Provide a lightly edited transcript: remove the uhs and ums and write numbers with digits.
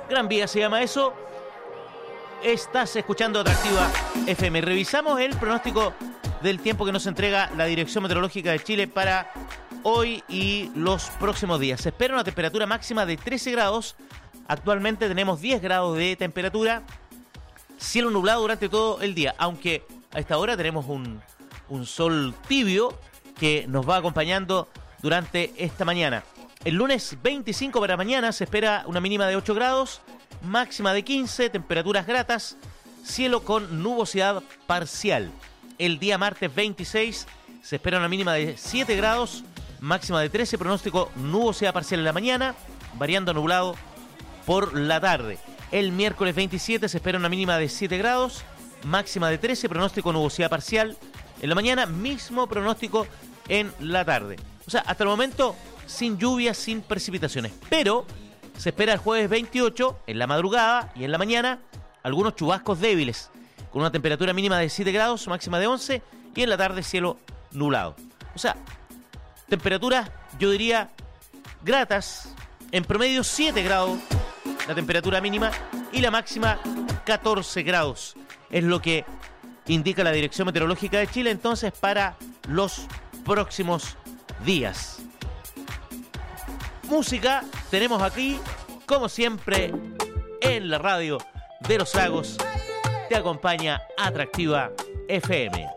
Gran Vía se llama eso. Estás escuchando Atractiva FM. Revisamos el pronóstico del tiempo que nos entrega la Dirección Meteorológica de Chile para hoy y los próximos días. Se espera una temperatura máxima de 13 grados. Actualmente tenemos 10 grados de temperatura. Cielo nublado durante todo el día, aunque a esta hora tenemos un sol tibio que nos va acompañando durante esta mañana. El lunes 25 para mañana se espera una mínima de 8 grados, máxima de 15, temperaturas gratas, cielo con nubosidad parcial. El día martes 26 se espera una mínima de 7 grados, máxima de 13, pronóstico nubosidad parcial en la mañana, variando a nublado por la tarde. El miércoles 27 se espera una mínima de 7 grados, máxima de 13, pronóstico nubosidad parcial en la mañana, mismo pronóstico en la tarde. O sea, hasta el momento sin lluvias, sin precipitaciones. Pero se espera el jueves 28, en la madrugada y en la mañana, algunos chubascos débiles, con una temperatura mínima de 7 grados, máxima de 11, y en la tarde cielo nublado. O sea, temperaturas, yo diría, gratas, en promedio 7 grados la temperatura mínima y la máxima 14 grados. Es lo que indica la Dirección Meteorológica de Chile entonces para los próximos días. Música tenemos aquí, como siempre, en la radio de Los Lagos. Te acompaña Atractiva FM.